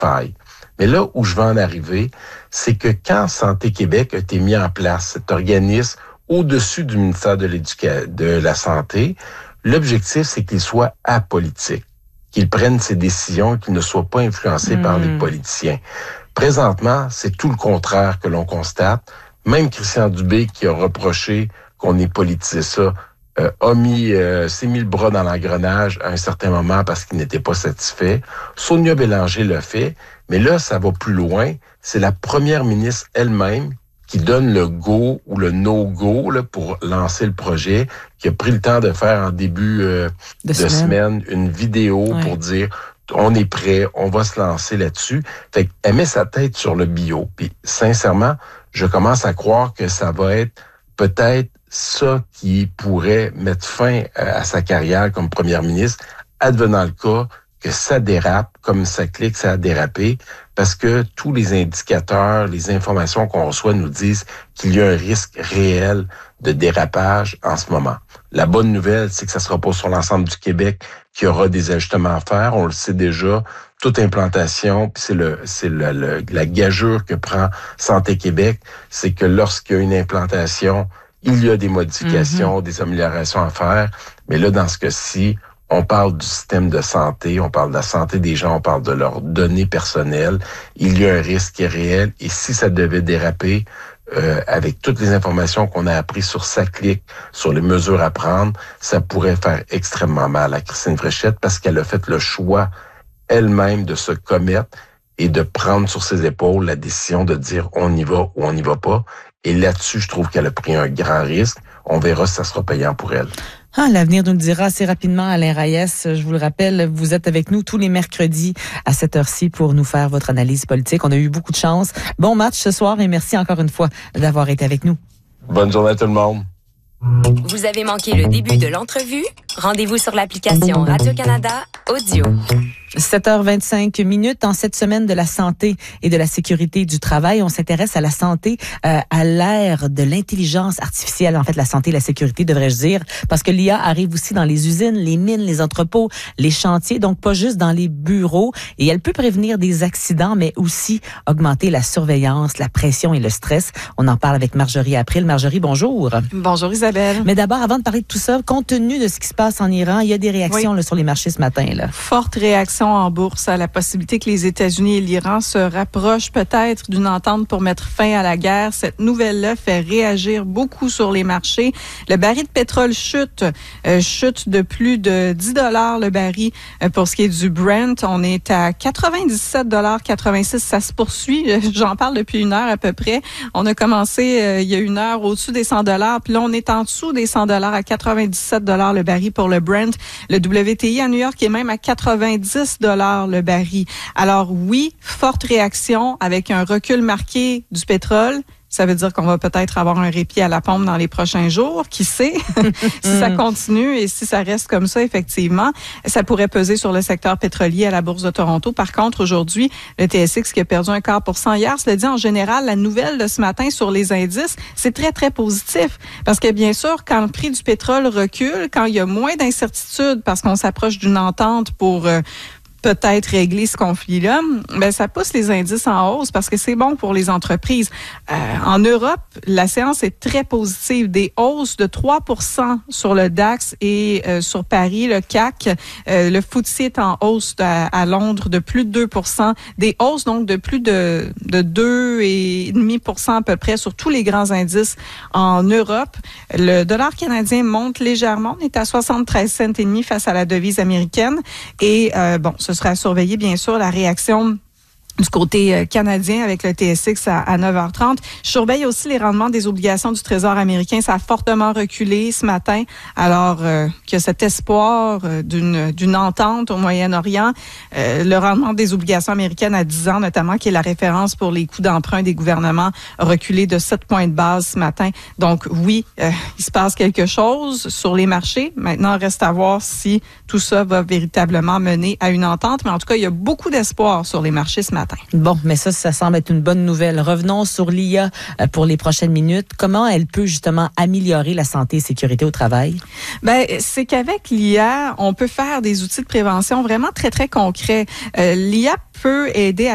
faille. Mais là où je veux en arriver, c'est que quand Santé Québec a été mis en place, cet organisme au-dessus du ministère de la Santé, l'objectif, c'est qu'il soit apolitique, qu'il prenne ses décisions et qu'il ne soit pas influencé par les politiciens. Présentement, c'est tout le contraire que l'on constate. Même Christian Dubé, qui a reproché qu'on ait politisé ça, s'est mis le bras dans l'engrenage à un certain moment parce qu'il n'était pas satisfait. Sonia Bélanger l'a fait, mais là, ça va plus loin. C'est la première ministre elle-même qui donne le go ou le no-go là, pour lancer le projet, qui a pris le temps de faire en début de semaine une vidéo pour dire on est prêt, on va se lancer là-dessus. Fait qu'elle met sa tête sur le bio. Puis sincèrement, je commence à croire que ça va être peut-être ça qui pourrait mettre fin à sa carrière comme première ministre, advenant le cas que ça dérape, comme ça clique, ça a dérapé, parce que tous les indicateurs, les informations qu'on reçoit nous disent qu'il y a un risque réel de dérapage en ce moment. La bonne nouvelle, c'est que ça sera pas sur l'ensemble du Québec qu'il y aura des ajustements à faire. On le sait déjà. Toute implantation, puis c'est la gageure que prend Santé Québec, c'est que lorsqu'il y a une implantation, il y a des modifications, des améliorations à faire. Mais là, dans ce cas-ci, on parle du système de santé, on parle de la santé des gens, on parle de leurs données personnelles. Il y a un risque qui est réel. Et si ça devait déraper, avec toutes les informations qu'on a apprises sur SACLIC, sur les mesures à prendre, ça pourrait faire extrêmement mal à Christine Fréchette parce qu'elle a fait le choix elle-même de se commettre et de prendre sur ses épaules la décision de dire on y va ou on n'y va pas. Et là-dessus, je trouve qu'elle a pris un grand risque. On verra si ça sera payant pour elle. L'avenir nous le dira assez rapidement. Alain Reyes, je vous le rappelle, vous êtes avec nous tous les mercredis à cette heure-ci pour nous faire votre analyse politique. On a eu beaucoup de chance. Bon match ce soir et merci encore une fois d'avoir été avec nous. Bonne journée à tout le monde. Vous avez manqué le début de l'entrevue? Rendez-vous sur l'application Radio-Canada Audio. 7h25 en cette semaine de la santé et de la sécurité du travail. On s'intéresse à la santé à l'ère de l'intelligence artificielle. En fait, la santé et la sécurité, devrais-je dire, parce que l'IA arrive aussi dans les usines, les mines, les entrepôts, les chantiers, donc pas juste dans les bureaux. Et elle peut prévenir des accidents, mais aussi augmenter la surveillance, la pression et le stress. On en parle avec Marjorie April. Marjorie, bonjour. Bonjour Isabelle. Mais d'abord, avant de parler de tout ça, compte tenu de ce qui se passe en Iran, il y a des réactions là, sur les marchés ce matin. Là. Forte réaction en bourse à la possibilité que les États-Unis et l'Iran se rapprochent peut-être d'une entente pour mettre fin à la guerre. Cette nouvelle-là fait réagir beaucoup sur les marchés. Le baril de pétrole chute de plus de 10 $ le baril pour ce qui est du Brent. On est à 97,86 $. Ça se poursuit. J'en parle depuis une heure à peu près. On a commencé il y a une heure au-dessus des 100 $. Puis là, on est en dessous des 100 $ à 97 $ le baril pour le Brent. Le WTI à New York est même à 90 $ le baril. Alors oui, forte réaction avec un recul marqué du pétrole. Ça veut dire qu'on va peut-être avoir un répit à la pompe dans les prochains jours. Qui sait? Si ça continue et si ça reste comme ça, effectivement, ça pourrait peser sur le secteur pétrolier à la Bourse de Toronto. Par contre, aujourd'hui, le TSX qui a perdu 0,25 % hier, cela dit, en général, la nouvelle de ce matin sur les indices, c'est très, très positif. Parce que bien sûr, quand le prix du pétrole recule, quand il y a moins d'incertitudes parce qu'on s'approche d'une entente pour peut-être régler ce conflit-là, ben ça pousse les indices en hausse parce que c'est bon pour les entreprises. En Europe, la séance est très positive. Des hausses de 3% sur le DAX et sur Paris, le CAC. Le FTSE est en hausse à Londres de plus de 2%. Des hausses donc de plus de 2,5% à peu près sur tous les grands indices en Europe. Le dollar canadien monte légèrement. On est à 73 cents et demi face à la devise américaine. Et ce sera à surveiller, bien sûr, la réaction du côté canadien avec le TSX à 9h30. Je surveille aussi les rendements des obligations du Trésor américain. Ça a fortement reculé ce matin, alors qu'il y a cet espoir d'une entente au Moyen-Orient. Le rendement des obligations américaines à 10 ans, notamment, qui est la référence pour les coûts d'emprunt des gouvernements, a reculé de 7 points de base ce matin. Donc oui, il se passe quelque chose sur les marchés. Maintenant, reste à voir si tout ça va véritablement mener à une entente. Mais en tout cas, il y a beaucoup d'espoir sur les marchés ce matin. Bon, mais ça semble être une bonne nouvelle. Revenons sur l'IA pour les prochaines minutes. Comment elle peut justement améliorer la santé et sécurité au travail? Ben, c'est qu'avec l'IA, on peut faire des outils de prévention vraiment très, très concrets. L'IA peut aider à